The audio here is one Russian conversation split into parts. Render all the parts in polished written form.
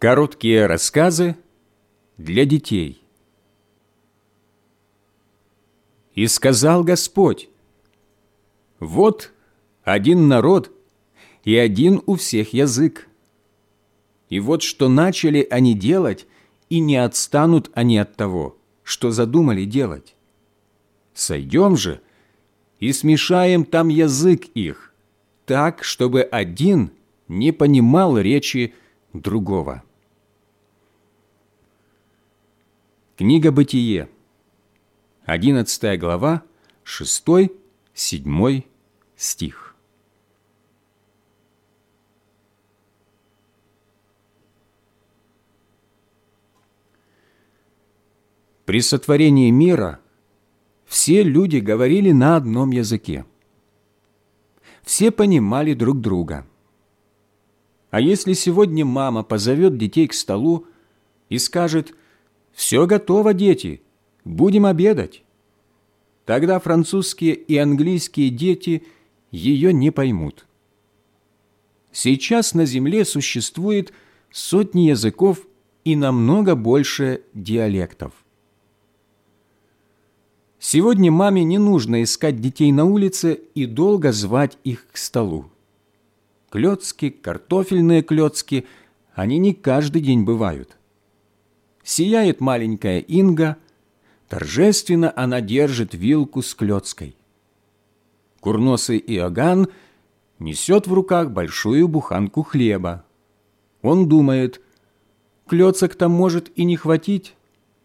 Короткие рассказы для детей. «И сказал Господь: вот один народ, и один у всех язык. И вот что начали они делать, и не отстанут они от того, что задумали делать. Сойдем же и смешаем там язык их, так, чтобы один не понимал речи другого». Книга Бытие, 11 глава, 6-7 стих. При сотворении мира все люди говорили на одном языке. Все понимали друг друга. А если сегодня мама позовет детей к столу и скажет: «Все готово, дети, будем обедать», тогда французские и английские дети ее не поймут. Сейчас на земле существует сотни языков и намного больше диалектов. Сегодня маме не нужно искать детей на улице и долго звать их к столу. Клёцки, картофельные клёцки, они не каждый день бывают. Сияет маленькая Инга, торжественно она держит вилку с клёцкой. Курносый Иоганн несет в руках большую буханку хлеба. Он думает: клёцок-то может и не хватить.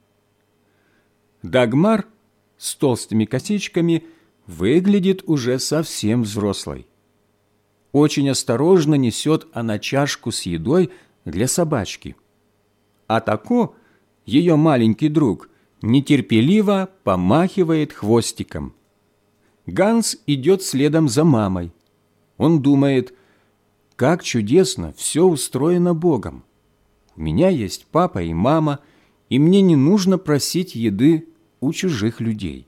Дагмар с толстыми косичками выглядит уже совсем взрослой. Очень осторожно несет она чашку с едой для собачки. А Тако, ее маленький друг, нетерпеливо помахивает хвостиком. Ганс идет следом за мамой. Он думает: как чудесно все устроено Богом. У меня есть папа и мама, и мне не нужно просить еды у чужих людей.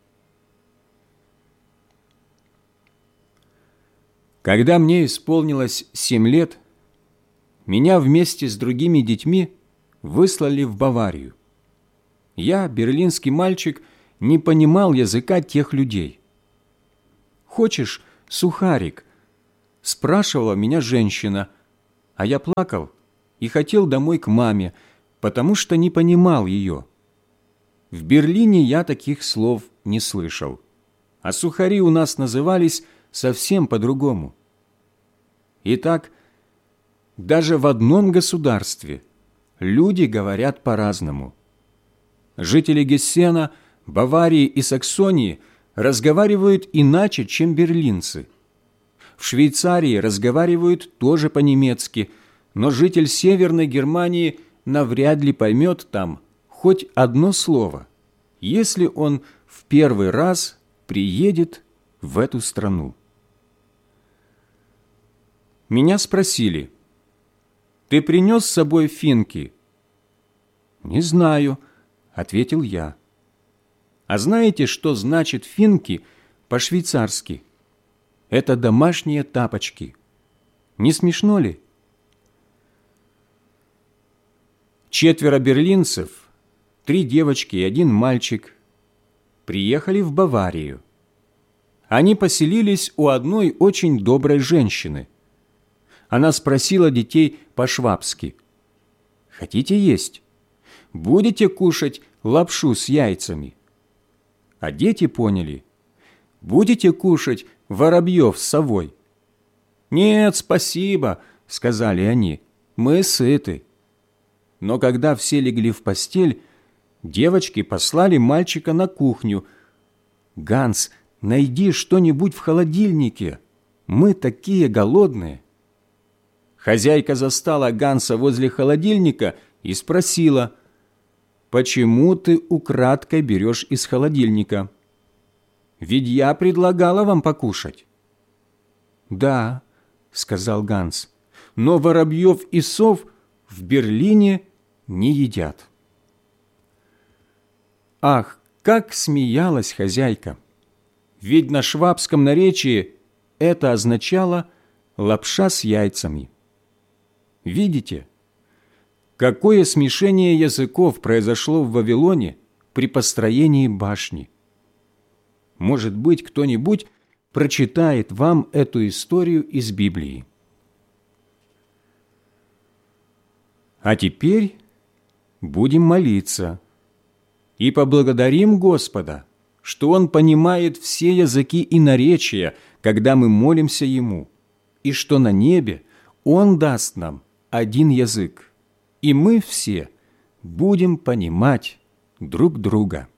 Когда мне исполнилось 7 лет, меня вместе с другими детьми выслали в Баварию. Я, берлинский мальчик, не понимал языка тех людей. «Хочешь сухарик?» – спрашивала меня женщина, а я плакал и хотел домой к маме, потому что не понимал ее. В Берлине я таких слов не слышал, а сухари у нас назывались совсем по-другому. Итак, даже в одном государстве люди говорят по-разному. Жители Гессена, Баварии и Саксонии разговаривают иначе, чем берлинцы. В Швейцарии разговаривают тоже по-немецки, но житель Северной Германии навряд ли поймет там хоть одно слово, если он в первый раз приедет в эту страну. Меня спросили: «Ты принес с собой финки?» «Не знаю», — ответил я. «А знаете, что значит финки по-швейцарски?» Это домашние тапочки. Не смешно ли? 4 берлинцев, 3 девочки и 1 мальчик, приехали в Баварию. Они поселились у одной очень доброй женщины. Она спросила детей по-швабски: «Хотите есть? Будете кушать лапшу с яйцами?» А дети поняли: «Будете кушать воробьев с совой?» «Нет, спасибо», — сказали они, — «мы сыты». Но когда все легли в постель, девочки послали мальчика на кухню: «Ганс, найди что-нибудь в холодильнике, мы такие голодные». Хозяйка застала Ганса возле холодильника и спросила: «Почему ты украдкой берешь из холодильника? Ведь я предлагала вам покушать». «Да», — сказал Ганс, — «но воробьев и сов в Берлине не едят». Ах, как смеялась хозяйка! Ведь на швабском наречии это означало «лапша с яйцами». Видите, какое смешение языков произошло в Вавилоне при построении башни. Может быть, кто-нибудь прочитает вам эту историю из Библии. А теперь будем молиться и поблагодарим Господа, что Он понимает все языки и наречия, когда мы молимся Ему, и что на небе Он даст нам один язык, и мы все будем понимать друг друга.